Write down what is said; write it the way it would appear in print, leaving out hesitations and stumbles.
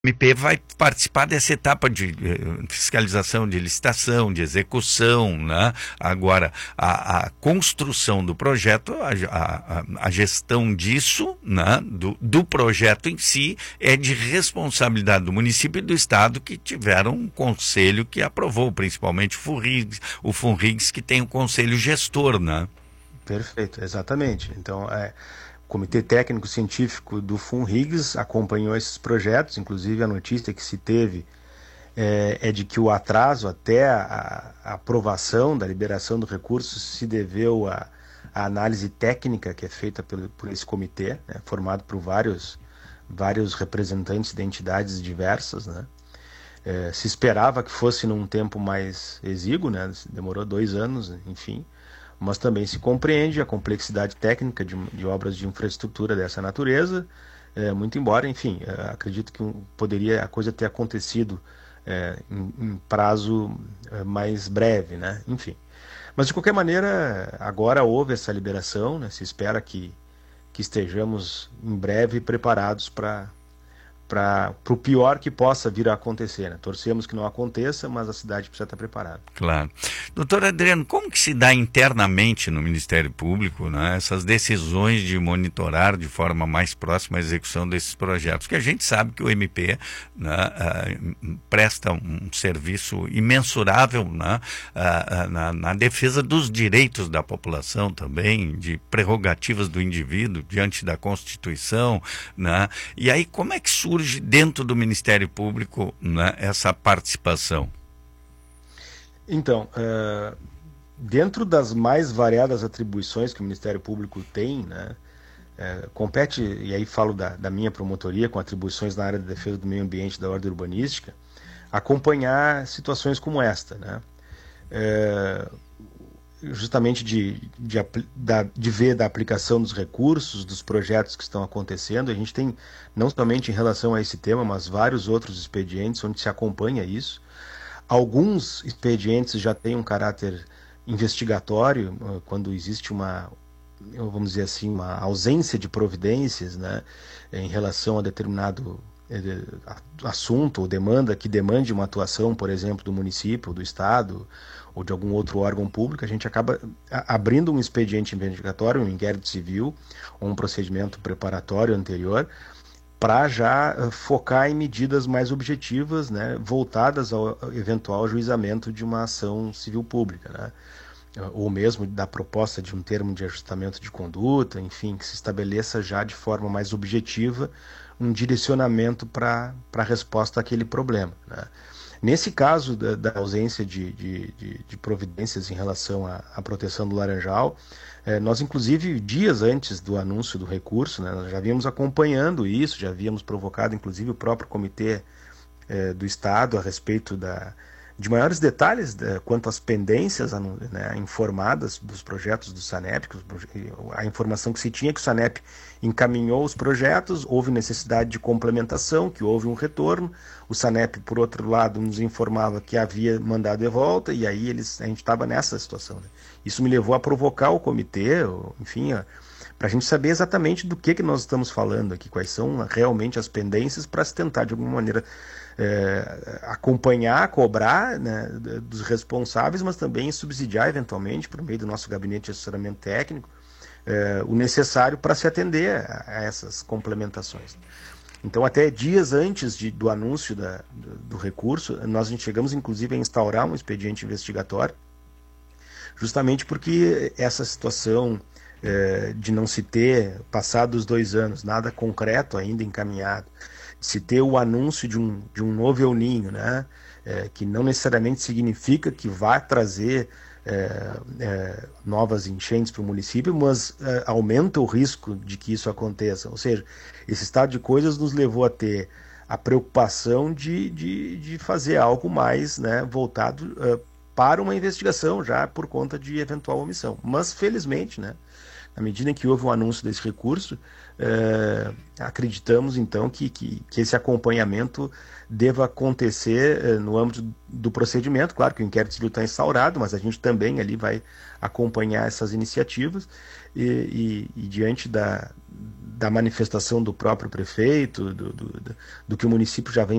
MP vai participar dessa etapa de fiscalização de licitação, de execução, né? Agora, a construção do projeto, a gestão disso, né? Do projeto em si, é de responsabilidade do município e do Estado, que tiveram um conselho que aprovou, principalmente o FUNRIGS, que tem um conselho gestor, né? Perfeito, exatamente. Então, o Comitê Técnico Científico do FUNRIGS acompanhou esses projetos, inclusive a notícia que se teve é de que o atraso até a aprovação da liberação do recurso se deveu à análise técnica que é feita por esse comitê, né, formado por vários representantes de entidades diversas, né? Se esperava que fosse num tempo mais exíguo, né? Demorou 2 anos, enfim, mas também se compreende a complexidade técnica de obras de infraestrutura dessa natureza, muito embora, enfim, acredito que poderia a coisa ter acontecido em prazo mais breve, né? Enfim. Mas de qualquer maneira, agora houve essa liberação, né? Se espera que estejamos em breve preparados para o pior que possa vir a acontecer, né? Torcemos que não aconteça, mas a cidade precisa estar preparada. Claro. Doutor Adriano, como que se dá internamente no Ministério Público, né, essas decisões de monitorar de forma mais próxima a execução desses projetos? Porque a gente sabe que o MP, né, presta um serviço imensurável, né, na defesa dos direitos da população também, de prerrogativas do indivíduo diante da Constituição, né? E aí como é que surge dentro do Ministério Público, né, essa participação? Então, dentro das mais variadas atribuições que o Ministério Público tem, né, compete, e aí falo da minha promotoria, com atribuições na área de defesa do meio ambiente e da ordem urbanística, acompanhar situações como esta, né? Justamente de ver da aplicação dos recursos, dos projetos que estão acontecendo. A gente tem, não somente em relação a esse tema, mas vários outros expedientes onde se acompanha isso. Alguns expedientes já têm um caráter investigatório, quando existe vamos dizer assim, uma ausência de providências, né, em relação a determinado assunto ou demanda que demande uma atuação, por exemplo, do município, do estado ou de algum outro órgão público. A gente acaba abrindo um expediente investigatório, um inquérito civil ou um procedimento preparatório anterior, para já focar em medidas mais objetivas, né, voltadas ao eventual ajuizamento de uma ação civil pública, né, ou mesmo da proposta de um termo de ajustamento de conduta, enfim, que se estabeleça já de forma mais objetiva um direcionamento para a resposta àquele problema, né. Nesse caso da ausência de providências em relação à proteção do laranjal, nós, inclusive, dias antes do anúncio do recurso, né, nós já víamos acompanhando isso, já havíamos provocado, inclusive, o próprio comitê do Estado a respeito de maiores detalhes quanto às pendências, né, informadas dos projetos do SANEP. A informação que se tinha é que o SANEP encaminhou os projetos, houve necessidade de complementação, que houve um retorno. O SANEP, por outro lado, nos informava que havia mandado de volta, e aí a gente estava nessa situação, né? Isso me levou a provocar o comitê, enfim, para a gente saber exatamente do que nós estamos falando aqui, quais são realmente as pendências, para se tentar, de alguma maneira, acompanhar, cobrar, né, dos responsáveis, mas também subsidiar, eventualmente, por meio do nosso gabinete de assessoramento técnico, o necessário para se atender a essas complementações. Então, até dias antes do anúncio do recurso, nós chegamos, inclusive, a instaurar um expediente investigatório, justamente porque essa situação de não se ter, passados 2 anos, nada concreto ainda encaminhado, se ter o anúncio de um novo El Niño, né, que não necessariamente significa que vai trazer novas enchentes para o município, mas aumenta o risco de que isso aconteça. Ou seja, esse estado de coisas nos levou a ter a preocupação de fazer algo mais, né, voltado para uma investigação, já por conta de eventual omissão. Mas, felizmente, né, na medida em que houve um anúncio desse recurso, acreditamos, então, que esse acompanhamento deva acontecer no âmbito do procedimento. Claro que o inquérito civil está instaurado, mas a gente também ali vai acompanhar essas iniciativas e diante da manifestação do próprio prefeito, do que o município já vem